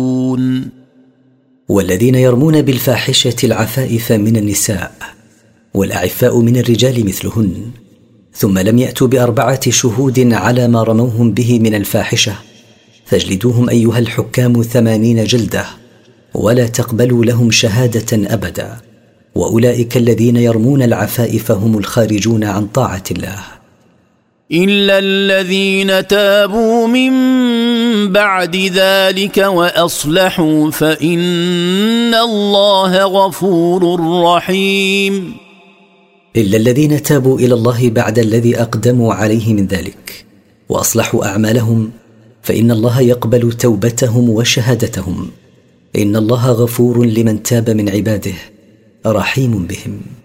والذين يرمون بالفاحشة العفائف من النساء والأعفاء من الرجال مثلهن ثم لم يأتوا ب4 شهود على ما رموهم به من الفاحشة فاجلدوهم أيها الحكام 80 جلدة ولا تقبلوا لهم شهادة أبدا وأولئك الذين يرمون العفائف هم الخارجون عن طاعة الله إلا الذين تابوا من بعد ذلك وأصلحوا فإن الله غفور رحيم. إلا الذين تابوا إلى الله بعد الذي أقدموا عليه من ذلك وأصلحوا أعمالهم فإن الله يقبل توبتهم وشهادتهم إن الله غفور لمن تاب من عباده رحيم بهم.